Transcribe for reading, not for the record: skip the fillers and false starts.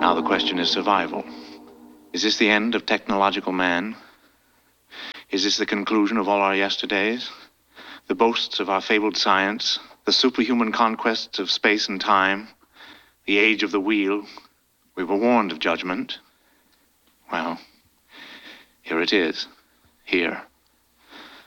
Now the question is survival. Is this the end of technological man? Is this the conclusion of all our yesterdays? The boasts of our fabled science, the superhuman conquests of space and time, the age of the wheel. We were warned of judgment. Well, here it is. Here.